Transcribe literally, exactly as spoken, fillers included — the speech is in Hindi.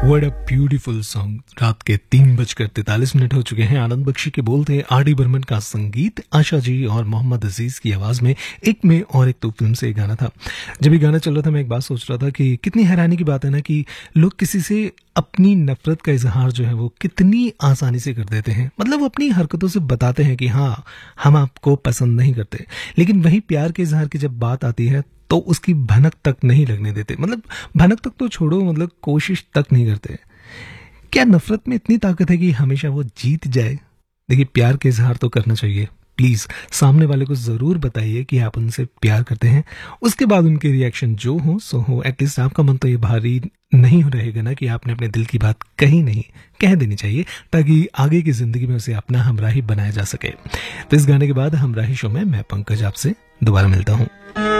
What a beautiful song. रात के तीन बजकर तैतालीस मिनट हो चुके हैं। आनंद बख्शी के बोल थे, आर डी बर्मन का संगीत, आशा जी और मोहम्मद अजीज की आवाज में एक में और एक तो फिल्म से एक गाना था। जब ये गाना चल रहा था मैं एक बात सोच रहा था कि कितनी हैरानी की बात है ना कि लोग किसी से अपनी नफरत का इजहार जो है वो कितनी आसानी से कर देते हैं। मतलब वो अपनी हरकतों से बताते हैं कि हाँ हम आपको पसंद नहीं करते, लेकिन वही प्यार के इजहार की जब बात आती है तो उसकी भनक तक नहीं लगने देते। मतलब भनक तक तो छोड़ो, मतलब कोशिश तक नहीं करते। क्या नफरत में इतनी ताकत है कि हमेशा वो जीत जाए? देखिए, प्यार के इजहार तो करना चाहिए। प्लीज सामने वाले को जरूर बताइए कि आप उनसे प्यार करते हैं। उसके बाद उनके रिएक्शन जो हो सो हो, एटलीस्ट आपका मन तो ये भारी नहीं रहेगा ना कि आपने अपने दिल की बात कही नहीं, कह देनी चाहिए ताकि आगे की जिंदगी में उसे अपना हमराही बनाया जा सके। तो इस गाने के बाद हमराही शो में मैं पंकज आपसे दोबारा मिलता हूँ।